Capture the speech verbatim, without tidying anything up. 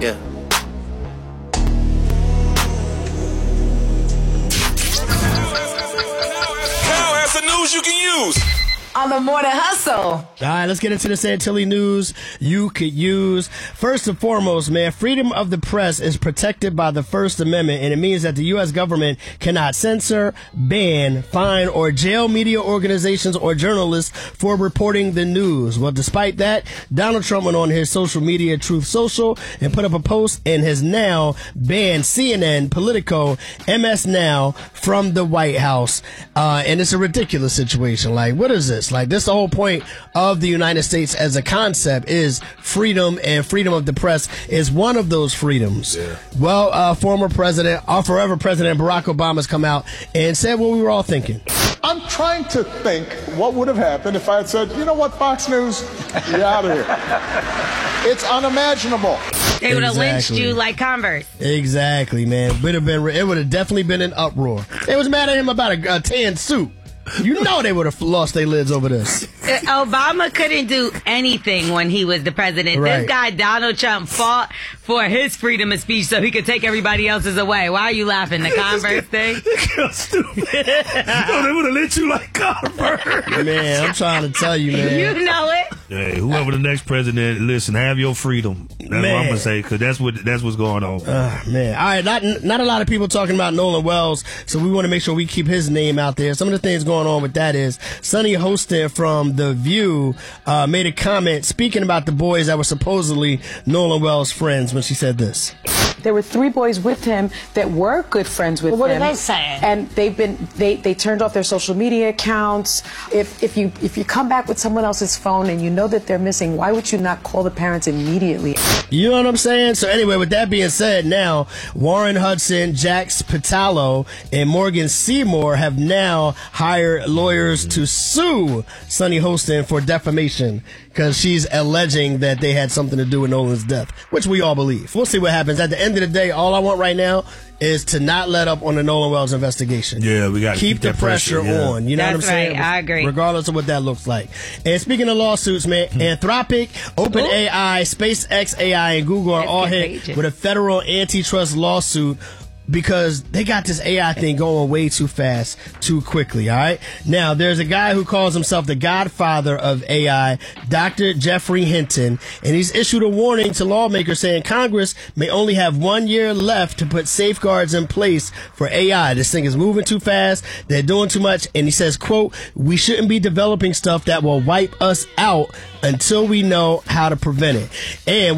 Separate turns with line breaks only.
Yeah.
Now has the news you can use
on the Morning Hustle.
All right, let's get into the Santilli news you could use. First and foremost, man, freedom of the press is protected by the First Amendment, and it means that the U S government cannot censor, ban, fine, or jail media organizations or journalists for reporting the news. Well, despite that, Donald Trump went on his social media, Truth Social, and put up a post and has now banned C N N, Politico, M S Now from the White House. Uh, and it's a ridiculous situation. Like, what is this? Like, this the whole point of the United States as a concept is freedom, and freedom of the press is one of those freedoms. Yeah. Well, uh, former president, our forever president Barack Obama's come out and said what we were all thinking.
I'm trying to think what would have happened if I had said, you know what, Fox News, you're out of here. It's unimaginable.
They would have
Exactly.
lynched you like Converse.
Exactly, man. Would have been. It would have definitely been an uproar. They was mad at him about a, a tan suit. You know they would have lost their lids over this.
Uh, Obama couldn't do anything when he was the president.
Right.
This guy, Donald Trump, fought for his freedom of speech so he could take everybody else's away. Why are you laughing? The Converse thing?
Stupid. No, they would have let you like Converse.
Man, I'm trying to tell you, man.
You know it.
Hey, whoever the next president, listen, have your freedom. That's
Man.
what I'm gonna say, because that's what that's what's going on.
Uh, man, all right. Not not a lot of people talking about Nolan Wells, so we want to make sure we keep his name out there. Some of the things going on with that is Sonny Hostin from The View uh, made a comment speaking about the boys that were supposedly Nolan Wells' friends when she said this.
There were three boys with him that were good friends with
What
him.
are they saying?
And they've been they, they turned off their social media accounts. If if you if you come back with someone else's phone and you know that they're missing, why would you not call the parents immediately?
You know what I'm saying? So anyway, with that being said, now Warren Hudson, Jax Patalo, and Morgan Seymour have now hired lawyers to sue Sonny Hostin for defamation because she's alleging that they had something to do with Nolan's death, which we all believe. We'll see what happens. At the end of the day, all I want right now is to not let up on the Nolan Wells investigation.
Yeah, we got to
keep,
keep
the
that
pressure,
pressure, yeah.
on. You know
That's
what I'm saying?
right. I agree.
Regardless of what that looks like. And speaking of lawsuits, man, Anthropic, OpenAI, SpaceX A I, and Google are
Let's
all
get
hit
raging.
with a federal antitrust lawsuit because they got this A I thing going way too fast, too quickly, all right? Now, there's a guy who calls himself the godfather of A I, Doctor Jeffrey Hinton, and he's issued a warning to lawmakers saying Congress may only have one year left to put safeguards in place for A I. This thing is moving too fast, they're doing too much, and he says, quote, we shouldn't be developing stuff that will wipe us out until we know how to prevent it. And